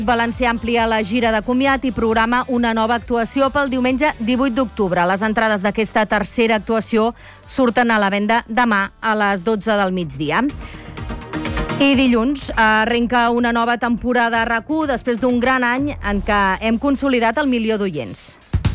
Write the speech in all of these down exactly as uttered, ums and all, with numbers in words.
Valencià amplia la gira de comiat i programa una nova actuació pel diumenge divuit d'octubre. Les entrades d'aquesta tercera actuació surten a la venda demà a les dotze del migdia. I dilluns arrenca una nova temporada a RAC1 després d'un gran any en què hem consolidat el milió d'oients.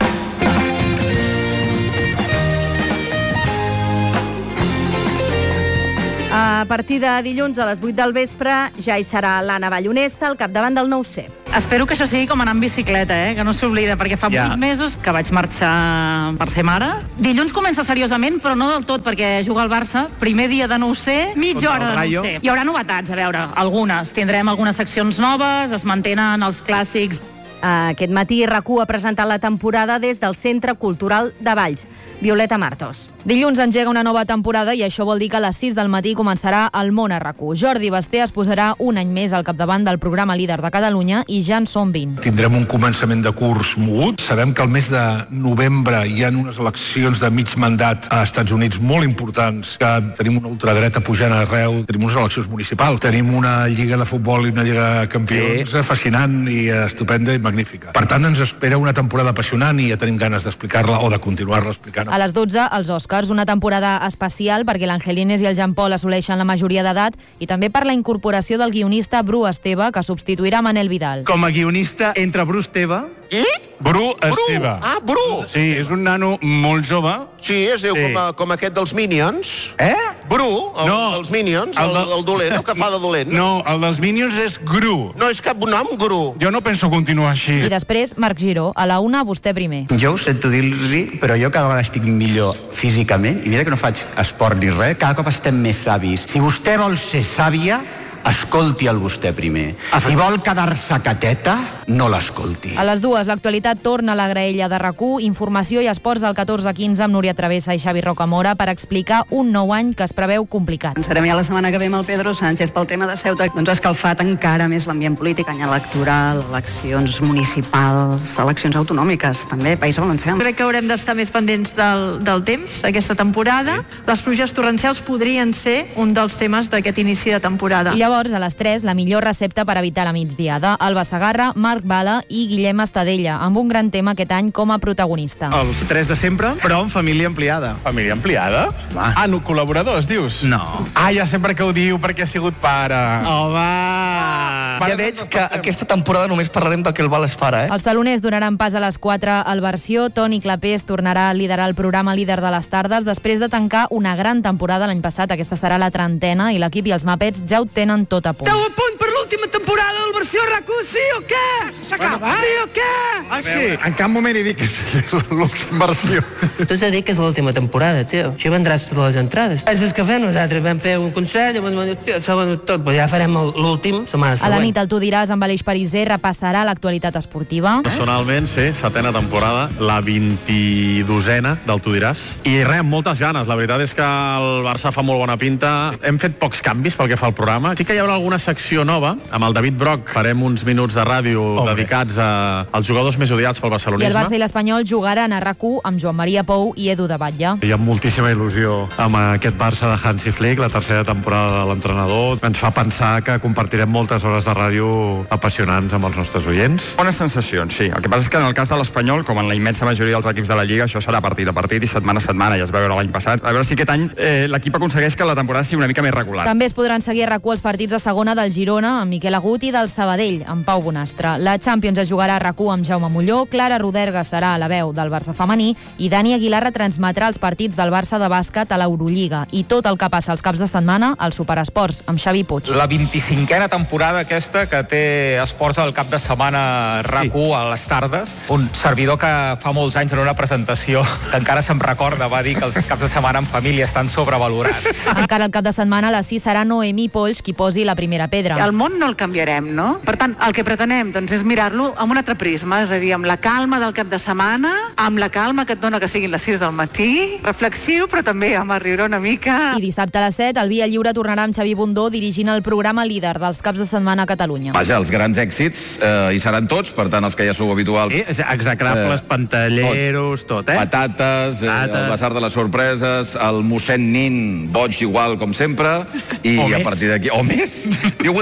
A partir de dilluns a les vuit del vespre ja hi serà l'Anna Ballonesta al capdavant del nou C. Espero que això sigui com anar en bicicleta, eh? Que no s'oblida, perquè fa Ja. vuit mesos que vaig marxar per ser mare. Dilluns comença seriosament, però no del tot, perquè juga al Barça. Primer dia de nou C, mitja Contra hora el de Rayo. nou C. Hi haurà novetats, a veure, algunes. Tindrem algunes seccions noves, es mantenen els clàssics. Aquest matí RAC1 ha presentat la temporada des del Centre Cultural de Valls. Violeta Martos. Dilluns engega una nova temporada i això vol dir que a les sis del matí començarà el món a RAC1. Jordi Basté es posarà un any més al capdavant del programa líder de Catalunya i ja en són vint. Tindrem un començament de curs mogut. Sabem que al mes de novembre hi ha unes eleccions de mig mandat a Estats Units molt importants, que tenim una ultradreta pujant arreu, tenim unes eleccions municipals, tenim una lliga de futbol i una lliga de campions sí. fascinant i estupenda i magnífica. Per tant, ens espera una temporada apassionant i ja tenim ganes d'explicar-la o de continuar-la explicant. A les dotze, els Oscars, una temporada especial perquè l'Angelines i el Jean Paul assoleixen la majoria d'edat i també per la incorporació del guionista Bru Esteve, que substituirà Manel Vidal. Com a guionista entra Bru Esteve. Qui? Bru Esteve. Bru. Ah, Bru. Sí, és un nano molt jove. Sí, es diu Sí. com, a, com aquest dels Minions. Eh? Bru, el, No. dels Minions, el, El de- el dolent, el que fa de dolent. No, el dels Minions és Gru. No és cap nom, Gru. Jo no penso continuar així. I després, Marc Giró, a la una, vostè primer. Jo ho sento dir-los, però jo cada vegada estic millor físicament, i mira que no faig esport ni res, cada cop estem més savis. Si vostè vol ser sàvia, escolti el vostè primer. Si vol quedar-se cateta, no l'escolti. A les dues, l'actualitat torna a la graella de RAC1, informació i esports al catorze quinze amb Núria Travessa i Xavi Rocamora per explicar un nou any que es preveu complicat. Serem ja la setmana que ve amb el Pedro Sánchez pel tema de Ceuta. Doncs ha escalfat encara més l'ambient polític, any electoral, eleccions municipals, eleccions autonòmiques, també, País Valencià. Crec que haurem d'estar més pendents del, del temps, aquesta temporada. Les pluges torrencials podrien ser un dels temes d'aquest inici de temporada. I llavors, a les tres, la millor recepta per evitar la migdiada. Alba Segarra, Marc Bala i Guillem Estadella, amb un gran tema aquest any com a protagonista. Els tres de sempre, però amb família ampliada. Família ampliada? Va. Ah, no, col·laboradors, dius? No. Ah, ja sempre que ho diu perquè ha sigut pare. Home! Vale, Ja veig que aquesta temporada només parlarem del que el val és pare, eh? Els taloners donaran pas a les quatre al Versió. Toni Clapés tornarà a liderar el programa líder de les tardes després de tancar una gran temporada l'any passat. Aquesta serà la trentena i l'equip i els Muppets ja ho tenen tot a punt. Esteu a punt per l'última temporada del Versió RAC1, sí o què? S'acaba, bueno, sí o què? Ah, sí? En cap moment he dit que és l'última versió. Tu has de dir que és l'última temporada, tio. Així vendràs totes les entrades. Penses que fem? Nosaltres vam fer un concert, llavors vam dir, tio, saben tot, però ja farem l'últim setmana A la següent. nit el Tu diràs amb Aleix Pariser repassarà l'actualitat esportiva. Personalment, sí, setena temporada, la vint-i-dosena del Tu diràs. I res, amb moltes ganes. La veritat és que el Barça fa molt bona pinta. Hem fet pocs canvis pel que fa al programa. Sí que hi haurà alguna secció nova. Amb el David Broc farem uns minuts de ràdio oh, dedicats a, als jugadors més odiats pel I el barcelonisme. Barça i l'Espanyol jugaran a RAC1 amb Joan Maria Pou i Edu de Batlle. Hi ha moltíssima il·lusió amb aquest Barça de Hansi Flick, la tercera temporada de l'entrenador. Ens fa pensar que compartirem moltes hores de ràdio apassionants amb els nostres oients. Bones sensacions, sí. El que passa és que en el cas de l'Espanyol, com en la immensa majoria dels equips de la Lliga, això serà partit a partit i setmana a setmana, ja es va veure l'any passat. A veure si aquest any eh, l'equip aconsegueix que la temporada sigui una mica més regular. També es podran seguir a RAC1 els partits de segona del Girona amb Miquel Agut i del Sabadell amb Pau Bonastre. La Champions es jugarà a RAC1 amb Jaume Molló, Clara Roderga serà a la veu del Barça femení i Dani Aguilar retransmetrà els partits del Barça de bàsquet a l'Eurolliga i tot el que passa els caps de setmana als Superesports amb Xavi Puig. La vint-i-cinquena temporada aquesta que té esports al cap de setmana RAC1 a les tardes. Un servidor que fa molts anys en una presentació que encara se'm recorda va dir que els caps de setmana en família estan sobrevalorats. Encara el cap de setmana a les sis serà Noemí Polls qui posi la primera pedra. El món no el canviarem, no? Per tant, el que pretenem doncs, és mirar-lo amb un altre prisma, és a dir, amb la calma del cap de setmana, amb la calma que et dona que siguin les sis del matí, reflexiu, però també amb a riure una mica. I dissabte a les set, el Via Lliure tornarà amb Xavi Bundó dirigint el programa líder dels caps de setmana a Catalunya. Vaja, els grans èxits eh, hi seran tots, per tant, els que ja sou habituals. Sí, execrables, eh, pantalleros, tot, eh? Patates, eh, el Basar de les Sorpreses, el mossèn Nin, boig igual com sempre, i o a més. partir d'aquí... O més! Diuen que aquesta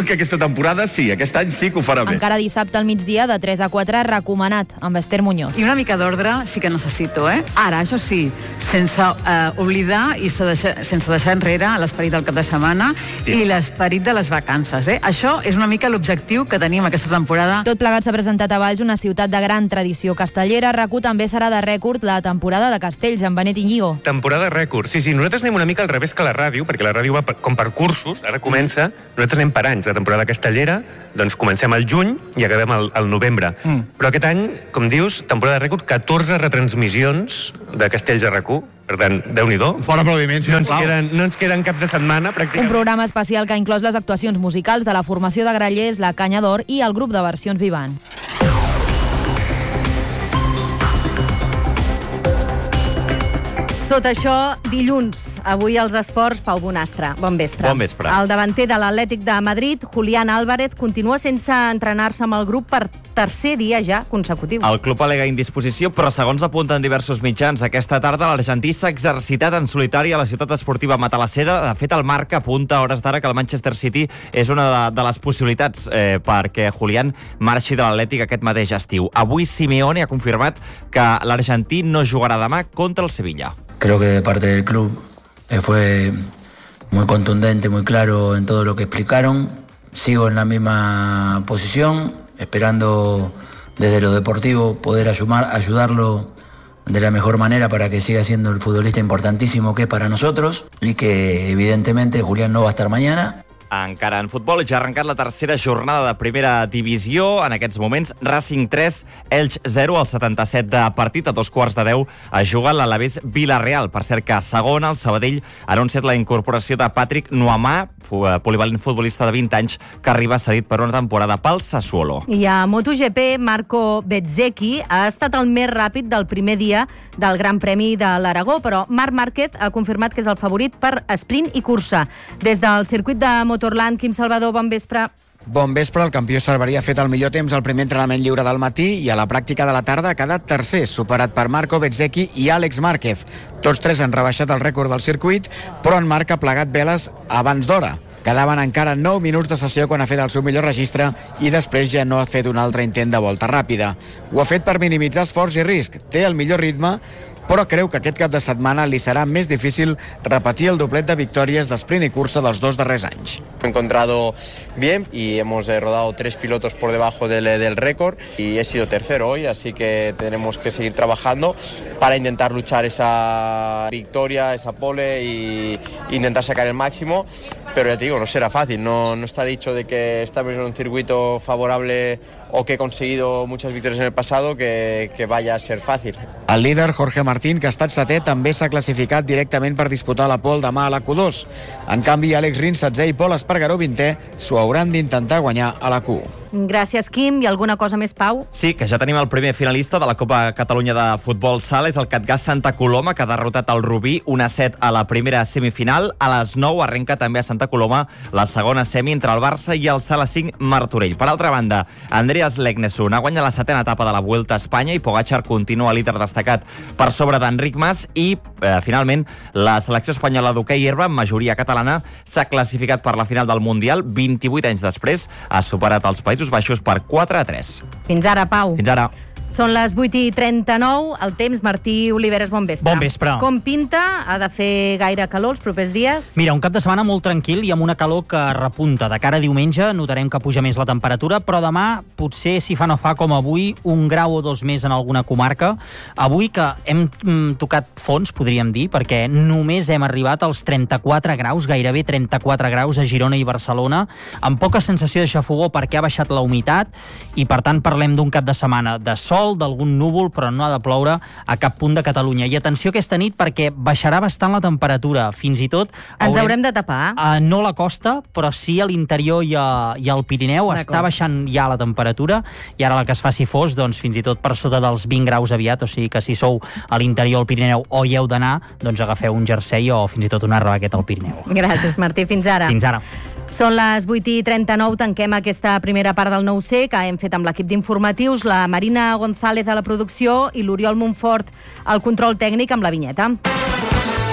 temporada sí, aquest any sí que ho farà bé. Encara dissabte al migdia, de tres a quatre, recomanat, amb Esther Muñoz. I una mica d'ordre sí que necessito, eh? Ara, això sí, sense eh, oblidar i se deixa, sense deixar enrere l'esperit del cap de setmana sí. i l'esperit de les vacances, eh? Això és una mica l'objectiu que tenim aquesta temporada. Tot plegat s'ha presentat a Valls, una ciutat de gran tradició castellera. RAC1 també serà de rècord la temporada de Castells, amb Benet Iñigo. Temporada rècord. Sí, sí, nosaltres anem una mica al revés que la ràdio, perquè la ràdio va per, com per cursos, ara comença, nosaltres anem per anys. La temporada castellera, doncs comencem al juny i acabem al, al novembre. Mm. Però aquest any, com dius, temporada rècord, catorze retransmissions de Castells a RAC1. Per tant, Déu-n'hi-do. Fora aplaudiments, no ens, queden, no ens queden cap de setmana, pràcticament. Un programa especial que ha inclòs les actuacions musicals de la formació de grallers, la Canya d'Or i el grup de versions Vivant. Tot això dilluns. Avui als esports, Pau Bonastre. Bon vespre. Bon vespre. El davanter de l'Atlètic de Madrid, Julián Álvarez, continua sense entrenar-se amb el grup per tercer dia ja consecutiu. El club al·lega indisposició, però segons apunten diversos mitjans, aquesta tarda l'argentí s'ha exercitat en solitari a la ciutat esportiva Matalassera. De fet, el Marca apunta a hores d'ara que el Manchester City és una de, de les possibilitats eh, perquè Julián marxi de l'Atlètic aquest mateix estiu. Avui Simeone ha confirmat que l'argentí no jugarà demà contra el Sevilla. Creo que de parte del club eh, fue muy contundente, muy claro en todo lo que explicaron. Sigo en la misma posición, esperando desde lo deportivo poder ayudar, ayudarlo de la mejor manera para que siga siendo el futbolista importantísimo que es para nosotros y que evidentemente Julián no va a estar mañana. Encara en futbol, ja ha arrencat la tercera jornada de primera divisió. En aquests moments, Racing tres, Elx zero, al setanta-set de partit. A dos quarts de deu es juga l'Alavés Vila-real. Per cert que a segona, el Sabadell ha anunciat la incorporació de Patrick Nuamà, polivalent futbolista de vint anys, que arriba cedit per una temporada pel Sassuolo. I a MotoGP, Marco Bezzecchi ha estat el més ràpid del primer dia del Gran Premi de l'Aragó, però Marc Márquez ha confirmat que és el favorit per sprint i cursa. Des del circuit de Motorland, Quim Salvador, bon vespre. Bon vespre, el campió cerverí ha fet el millor temps al primer entrenament lliure del matí i a la pràctica de la tarda ha quedat tercer, superat per Marco Bezzecchi i Àlex Márquez. Tots tres han rebaixat el rècord del circuit, però en Marc ha plegat veles abans d'hora. Quedaven encara nou minuts de sessió quan ha fet el seu millor registre i després ja no ha fet un altre intent de volta ràpida. Ho ha fet per minimitzar esforç i risc. Té el millor ritme, però creu que aquest cap de setmana li serà més difícil repetir el doblet de victòries d'esprint i cursa dels dos darrers anys. Me he encontrado bien y hemos eh, rodado tres pilotos por debajo del, del récord y he sido tercero hoy, así que tenemos que seguir trabajando para intentar luchar esa victoria, esa pole y intentar sacar el máximo, pero ya te digo, no será fácil, no, no está dicho de que estamos en un circuito favorable o que he conseguido muchas victorias en el pasado que, que vaya a ser fácil. El líder Jorge Martín, que ha estat setè, també s'ha classificat directament per disputar la pole demà a la Q dos. En canvi, Àlex Rins, setzè, i Pol Espargaró, vintè, s'ho hauran d'intentar guanyar a la Q u. Gràcies, Quim. I alguna cosa més, Pau? Sí, que ja tenim el primer finalista de la Copa Catalunya de Futbol Sala, és el Catgàs Santa Coloma, que ha derrotat el Rubí un a set a la primera semifinal. A les nou arrenca també a Santa Coloma la segona semi entre el Barça i el Sala cinc Martorell. Per altra banda, Andreas Legnesson ha guanyat la setena etapa de la Vuelta a Espanya i Pogačar continua líder destacat per sobre d'Enric Mas i, eh, finalment, la selecció espanyola d'hoquei herba, amb majoria catalana, s'ha classificat per la final del Mundial. vint-i-vuit anys després ha superat els Països Baixos per quatre a tres. Fins ara, Pau. Fins ara. Són les vuit i trenta-nou, el temps. Martí Oliveres, bon vespre. Bon vespre. Com pinta? Ha de fer gaire calor els propers dies? Mira, un cap de setmana molt tranquil i amb una calor que repunta. De cara a diumenge notarem que puja més la temperatura, però demà potser, si fa no fa com avui, un grau o dos més en alguna comarca. Avui que hem mm, tocat fons, podríem dir, perquè només hem arribat als trenta-quatre graus, gairebé trenta-quatre graus a Girona i Barcelona, amb poca sensació de xafogó perquè ha baixat la humitat i, per tant, parlem d'un cap de setmana de sol, d'algun núvol, però no ha de ploure a cap punt de Catalunya. I atenció aquesta nit perquè baixarà bastant la temperatura. Fins i tot... Ens haurem, haurem de tapar? Uh, no a la costa, però sí a l'interior i, a, i al Pirineu. Està baixant ja la temperatura i ara la que es faci fos, doncs fins i tot per sota dels vint graus aviat, o sigui que si sou a l'interior al Pirineu o hi heu d'anar, doncs agafeu un jersei o fins i tot una rebaqueta al Pirineu. Gràcies, Martí. Fins ara. Fins ara. Són les vuit i trenta-nou, tanquem aquesta primera part del nou C que hem fet amb l'equip d'informatius, la Marina González a la producció i l'Oriol Montfort al control tècnic amb la vinyeta.